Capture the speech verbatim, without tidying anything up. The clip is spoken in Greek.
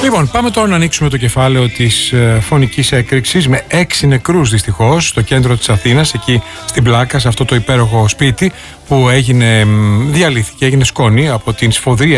Λοιπόν, πάμε τώρα να ανοίξουμε το κεφάλαιο της ε, φωνικής έκρηξης με έξι νεκρούς δυστυχώς στο κέντρο της Αθήνας, εκεί στην Πλάκα, σε αυτό το υπέροχο σπίτι που έγινε, διαλύθηκε, έγινε σκόνη από την σφοδρή